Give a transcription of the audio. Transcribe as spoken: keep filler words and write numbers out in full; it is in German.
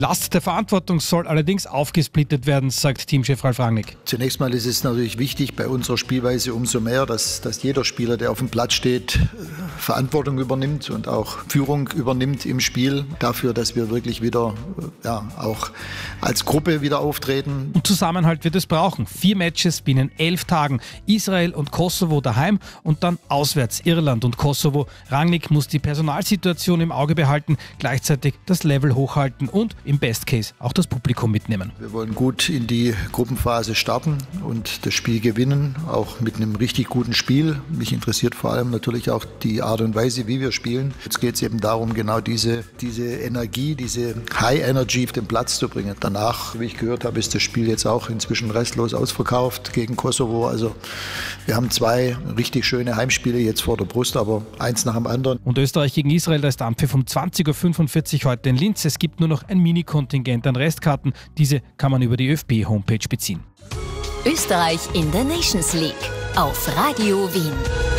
Last der Verantwortung soll allerdings aufgesplittet werden, sagt Teamchef Ralf Rangnick. Zunächst mal ist es natürlich wichtig bei unserer Spielweise umso mehr, dass, dass jeder Spieler, der auf dem Platz steht, Verantwortung übernimmt und auch Führung übernimmt im Spiel. Dafür, dass wir wirklich wieder ja, auch als Gruppe wieder auftreten. Und Zusammenhalt wird es brauchen. Vier Matches binnen elf Tagen. Israel und Kosovo daheim und dann auswärts Irland und Kosovo. Rangnick muss die Personalsituation im Auge behalten, gleichzeitig das Level hochhalten und im Best Case auch das Publikum mitnehmen. Wir wollen gut in die Gruppenphase starten und das Spiel gewinnen, auch mit einem richtig guten Spiel. Mich interessiert vor allem natürlich auch die Art und Weise, wie wir spielen. Jetzt geht es eben darum, genau diese, diese Energie, diese High Energy auf den Platz zu bringen. Danach, wie ich gehört habe, ist das Spiel jetzt auch inzwischen restlos ausverkauft gegen Kosovo. Also wir haben zwei richtig schöne Heimspiele jetzt vor der Brust, aber eins nach dem anderen. Und Österreich gegen Israel, da ist Anpfiff um zwanzig Uhr fünfundvierzig heute in Linz. Es gibt nur noch ein Mini-Kontingent an Restkarten. Diese kann man über die ÖFB-Homepage beziehen. Österreich in der Nations League auf Radio Wien.